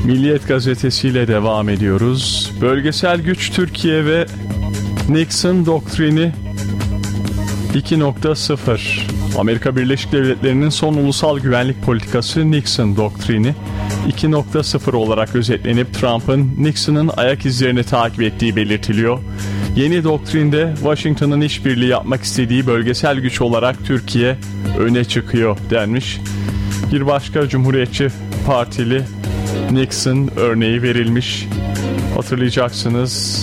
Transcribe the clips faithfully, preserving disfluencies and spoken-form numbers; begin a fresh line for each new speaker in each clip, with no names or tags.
Milliyet gazetesiyle devam ediyoruz. Bölgesel güç Türkiye ve Nixon doktrini iki nokta sıfır. Amerika Birleşik Devletleri'nin son ulusal güvenlik politikası Nixon doktrini iki nokta sıfır olarak özetlenip Trump'ın Nixon'ın ayak izlerini takip ettiği belirtiliyor. Yeni doktrinde Washington'ın işbirliği yapmak istediği bölgesel güç olarak Türkiye öne çıkıyor denmiş. Bir başka Cumhuriyetçi Partili Nixon örneği verilmiş. Hatırlayacaksınız.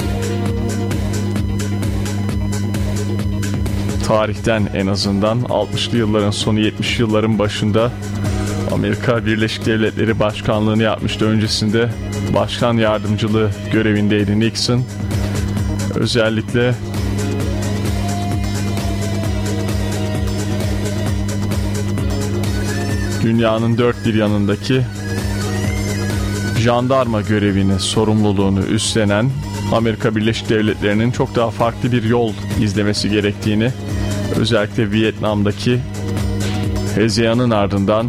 Tarihten en azından altmışlı yılların sonu yetmişli yılların başında Amerika Birleşik Devletleri Başkanlığını yapmıştı. Öncesinde başkan yardımcılığı görevindeydi Nixon. Özellikle dünyanın dört bir yanındaki jandarma görevini, sorumluluğunu üstlenen Amerika Birleşik Devletleri'nin çok daha farklı bir yol izlemesi gerektiğini, özellikle Vietnam'daki hezeyanın ardından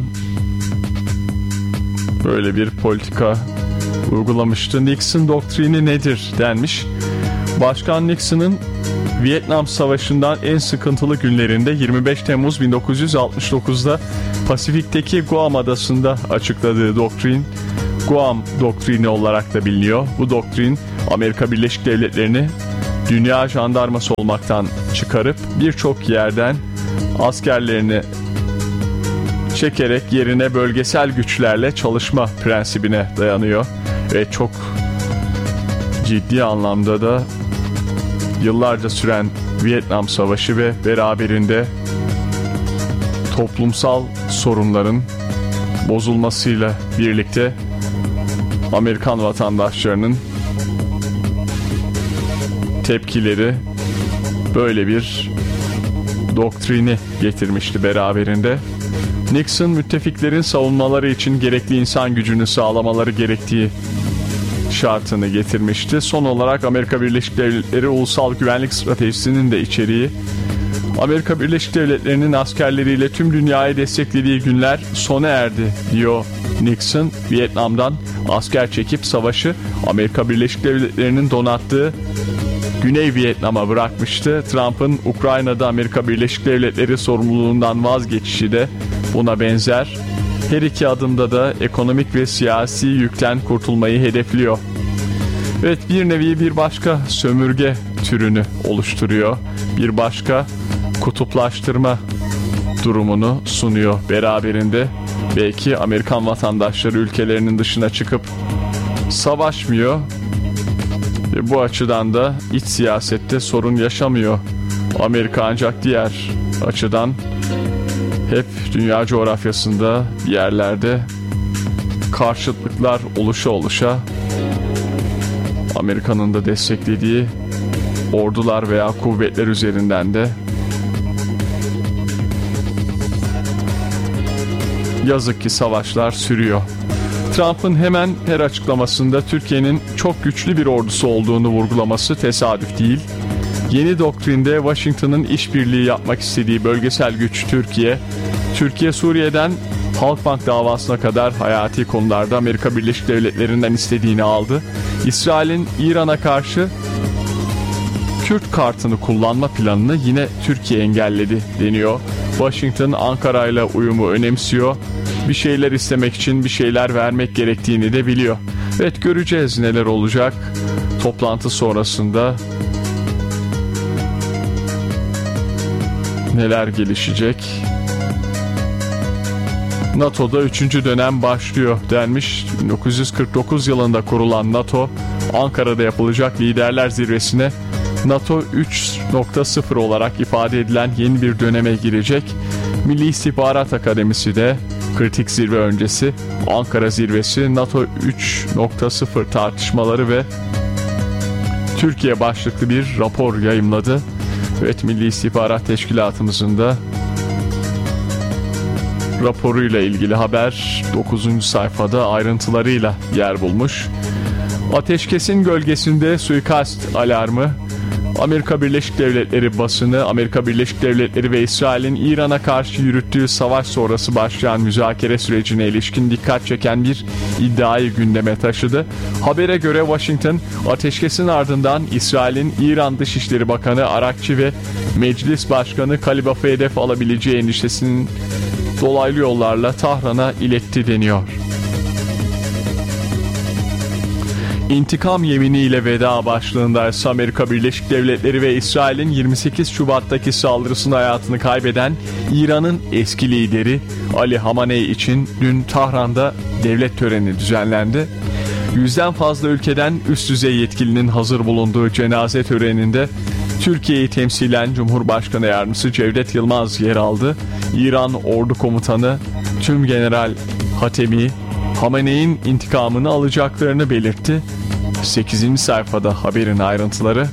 böyle bir politika uygulamıştı. Nixon doktrini nedir denmiş. Başkan Nixon'ın Vietnam Savaşı'ndan en sıkıntılı günlerinde yirmi beş Temmuz bin dokuz yüz altmış dokuz'da Pasifik'teki Guam adasında açıkladığı doktrin Guam doktrini olarak da biliniyor. Bu doktrin Amerika Birleşik Devletleri'ni dünya jandarması olmaktan çıkarıp birçok yerden askerlerini çekerek yerine bölgesel güçlerle çalışma prensibine dayanıyor ve çok ciddi anlamda da yıllarca süren Vietnam Savaşı ve beraberinde toplumsal sorunların bozulmasıyla birlikte Amerikan vatandaşlarının tepkileri böyle bir doktrini getirmişti beraberinde. Nixon müttefiklerin savunmaları için gerekli insan gücünü sağlamaları gerektiği şartını getirmişti. Son olarak Amerika Birleşik Devletleri Ulusal Güvenlik Stratejisi'nin de içeriği, Amerika Birleşik Devletleri'nin askerleriyle tüm dünyayı desteklediği günler sona erdi diyor Nixon. Vietnam'dan asker çekip savaşı Amerika Birleşik Devletleri'nin donattığı Güney Vietnam'a bırakmıştı. Trump'ın Ukrayna'da Amerika Birleşik Devletleri sorumluluğundan vazgeçişi de buna benzer. Her iki adımda da ekonomik ve siyasi yükten kurtulmayı hedefliyor. Evet, bir nevi bir başka sömürge türünü oluşturuyor. Bir başka kutuplaştırma durumunu sunuyor beraberinde. Belki Amerikan vatandaşları ülkelerinin dışına çıkıp savaşmıyor ve bu açıdan da iç siyasette sorun yaşamıyor Amerika, ancak diğer açıdan hep dünya coğrafyasında bir yerlerde karşıtlıklar oluşa oluşa Amerika'nın da desteklediği ordular veya kuvvetler üzerinden de yazık ki savaşlar sürüyor. Trump'ın hemen her açıklamasında Türkiye'nin çok güçlü bir ordusu olduğunu vurgulaması tesadüf değil. Yeni doktrinde Washington'ın işbirliği yapmak istediği bölgesel güç Türkiye, Türkiye Suriye'den Halkbank davasına kadar hayati konularda Amerika Birleşik Devletleri'nden istediğini aldı. İsrail'in İran'a karşı Kürt kartını kullanma planını yine Türkiye engelledi deniyor. Washington Ankara ile uyumu önemsiyor. Bir şeyler istemek için bir şeyler vermek gerektiğini de biliyor. Evet, göreceğiz neler olacak. Toplantı sonrasında neler gelişecek. NATO'da üçüncü dönem başlıyor denmiş. bin dokuz yüz kırk dokuz yılında kurulan NATO, Ankara'da yapılacak liderler zirvesine NATO üç nokta sıfır olarak ifade edilen yeni bir döneme girecek. Milli İstihbarat Akademisi de kritik zirve öncesi Ankara zirvesi, NATO üç nokta sıfır tartışmaları ve Türkiye başlıklı bir rapor yayımladı. Evet, Milli İstihbarat Teşkilatımızın da raporuyla ilgili haber dokuzuncu sayfada ayrıntılarıyla yer bulmuş. Ateşkesin gölgesinde suikast alarmı. Amerika Birleşik Devletleri basını, Amerika Birleşik Devletleri ve İsrail'in İran'a karşı yürüttüğü savaş sonrası başlayan müzakere sürecine ilişkin dikkat çeken bir iddiayı gündeme taşıdı. Habere göre Washington, ateşkesin ardından İsrail'in İran Dışişleri Bakanı Arakçi ve Meclis Başkanı Kalibaf'ı hedef alabileceği endişesinin dolaylı yollarla Tahran'a iletti deniyor. İntikam yeminiyle veda başlığında ise Amerika Birleşik Devletleri ve İsrail'in yirmi sekiz Şubat'taki saldırısında hayatını kaybeden İran'ın eski lideri Ali Hamaney için dün Tahran'da devlet töreni düzenlendi. Yüzden fazla ülkeden üst düzey yetkilinin hazır bulunduğu cenaze töreninde Türkiye'yi temsilen Cumhurbaşkanı Yardımcısı Cevdet Yılmaz yer aldı. İran Ordu Komutanı Tümgeneral Hatemi, Hamaney'in intikamını alacaklarını belirtti. sekizinci sayfada haberin ayrıntıları.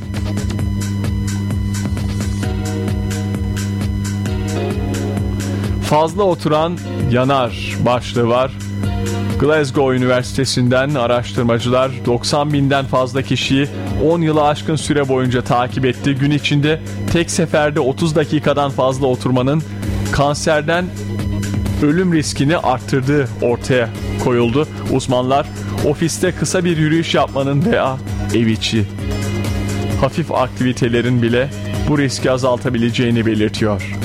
Fazla oturan yanar başlığı var. Glasgow Üniversitesi'nden araştırmacılar doksan binden fazla kişiyi on yılı aşkın süre boyunca takip etti. Gün içinde tek seferde otuz dakikadan fazla oturmanın kanserden ölüm riskini arttırdığı ortaya koyuldu. Uzmanlar ofiste kısa bir yürüyüş yapmanın veya ev içi hafif aktivitelerin bile bu riski azaltabileceğini belirtiyor.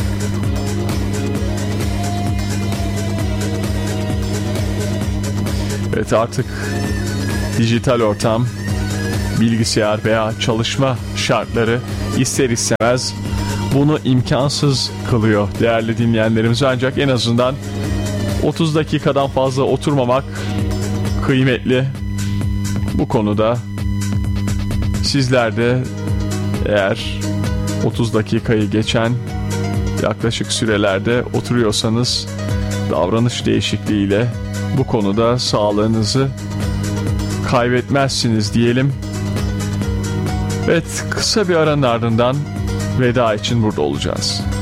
Evet, artık dijital ortam, bilgisayar veya çalışma şartları ister istemez bunu imkansız kılıyor değerli dinleyenlerimiz. Ancak en azından otuz dakikadan fazla oturmamak kıymetli. Bu konuda sizler de eğer otuz dakikayı geçen yaklaşık sürelerde oturuyorsanız davranış değişikliğiyle bu konuda sağlığınızı kaybetmezsiniz diyelim. Evet, kısa bir aranın ardından veda için burada olacağız.